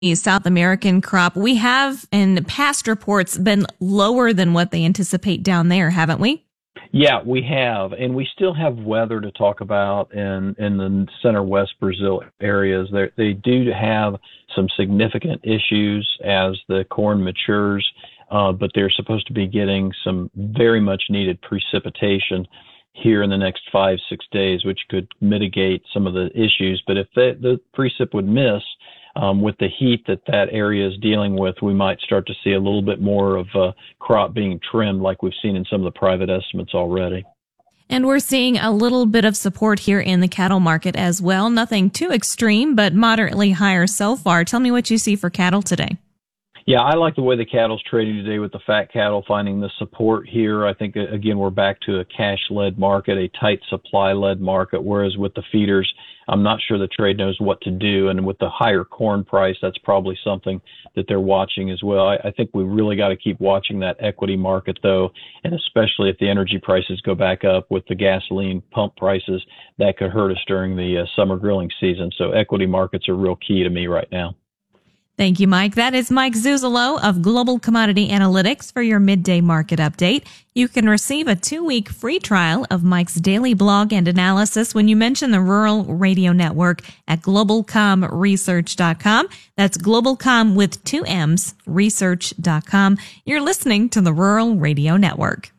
South American crop. We have, in past reports, been lower than what they anticipate down there, haven't we? Yeah, we have, and we still have weather to talk about in the center west Brazil areas. They do have some significant issues as the corn matures, but they're supposed to be getting some very much needed precipitation here in the next 5-6 days, which could mitigate some of the issues. But if the precip would miss, with the heat that area is dealing with, we might start to see a little bit more of crop being trimmed like we've seen in some of the private estimates already. And we're seeing a little bit of support here in the cattle market as well. Nothing too extreme, but moderately higher so far. Tell me what you see for cattle today. Yeah, I like the way the cattle's trading today with the fat cattle finding the support here. I think, again, we're back to a cash-led market, a tight supply-led market, whereas with the feeders, I'm not sure the trade knows what to do. And with the higher corn price, that's probably something that they're watching as well. I think we really got to keep watching that equity market, though, and especially if the energy prices go back up with the gasoline pump prices, that could hurt us during the summer grilling season. So equity markets are real key to me right now. Thank you, Mike. That is Mike Zuzolo of Global Commodity Analytics for your midday market update. You can receive a 2-week free trial of Mike's daily blog and analysis when you mention the Rural Radio Network at globalcomresearch.com. That's globalcom with 2 M's, research.com. You're listening to the Rural Radio Network.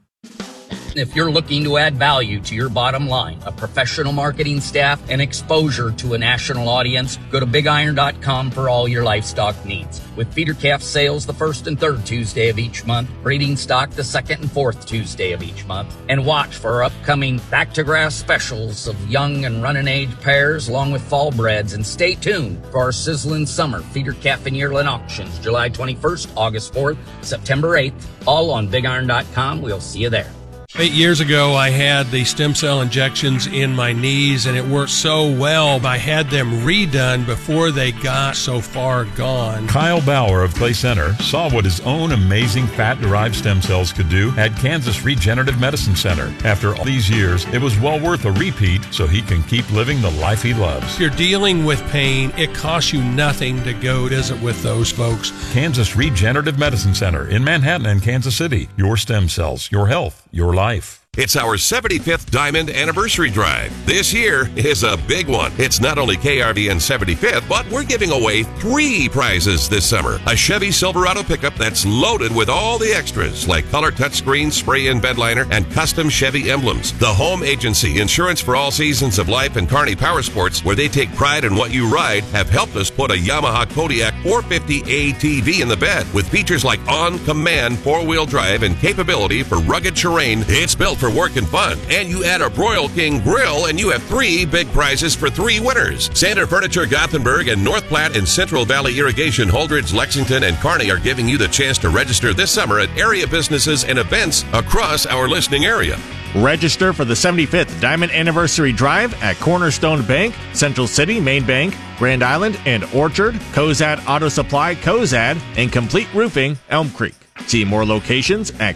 If you're looking to add value to your bottom line, a professional marketing staff, and exposure to a national audience, go to BigIron.com for all your livestock needs. With feeder calf sales the 1st and 3rd Tuesday of each month, breeding stock the 2nd and 4th Tuesday of each month, and watch for our upcoming back-to-grass specials of young and running age pairs along with fall breds, and stay tuned for our sizzling summer feeder calf and yearling auctions July 21st, August 4th, September 8th, all on BigIron.com. We'll see you there. 8 years ago, I had the stem cell injections in my knees, and it worked so well. I had them redone before they got so far gone. Kyle Bauer of Clay Center saw what his own amazing fat-derived stem cells could do at Kansas Regenerative Medicine Center. After all these years, it was well worth a repeat so he can keep living the life he loves. If you're dealing with pain, it costs you nothing to go visit with those folks. Kansas Regenerative Medicine Center in Manhattan and Kansas City. Your stem cells, your health, your life. It's our 75th Diamond Anniversary Drive. This year is a big one. It's not only KRVN 75th, but we're giving away 3 prizes this summer. A Chevy Silverado pickup that's loaded with all the extras, like color touchscreen, spray-in bed liner, and custom Chevy emblems. The Home Agency, insurance for all seasons of life, and Kearney Power Sports, where they take pride in what you ride, have helped us put a Yamaha Kodiak 450 ATV in the bed with features like on-command 4-wheel drive and capability for rugged terrain. It's built for work and fun. And you add a Broil King grill and you have 3 big prizes for 3 winners. Sander Furniture Gothenburg and North Platte and Central Valley Irrigation Holdridge, Lexington, and Kearney are giving you the chance to register this summer at area businesses and events across our listening area. Register for the 75th Diamond Anniversary Drive at Cornerstone Bank, Central City, Main Bank, Grand Island, and Orchard, Cozad Auto Supply, Cozad, and Complete Roofing, Elm Creek. See more locations at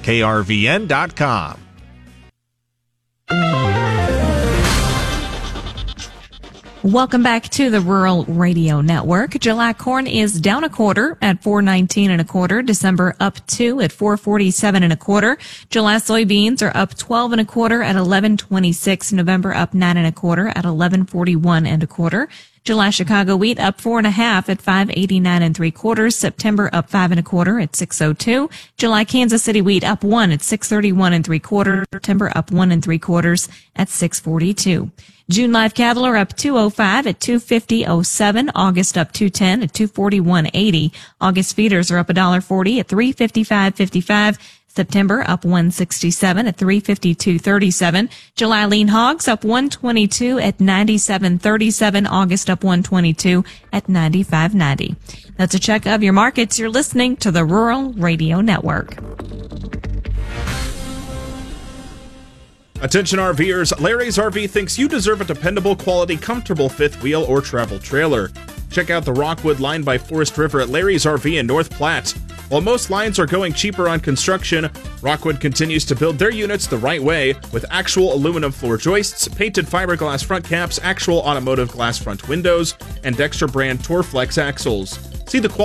krvn.com. Welcome back to the Rural Radio Network. July corn is down a quarter at $4.19 1/4. December up 2 at $4.47 1/4. July soybeans are up 12 1/4 at $11.26. November up 9 1/4 at $11.41 1/4. July Chicago wheat up 4 1/2 at $5.89 3/4. September up 5 1/4 at $6.02. July Kansas City wheat up 1 at $6.31 3/4. September up 1 3/4 at $6.42. June live cattle are up 205 at 250.07. August up 210 at 241.80. August feeders are up $1.40 at 355.55. September up 167 at 352.37. July lean hogs up 122 at 97.37. August up 122 at 95.90. That's a check of your markets. You're listening to the Rural Radio Network. Attention RVers, Larry's RV thinks you deserve a dependable, quality, comfortable fifth wheel or travel trailer. Check out the Rockwood line by Forest River at Larry's RV in North Platte. While most lines are going cheaper on construction, Rockwood continues to build their units the right way with actual aluminum floor joists, painted fiberglass front caps, actual automotive glass front windows, and Dexter brand Torflex axles. See the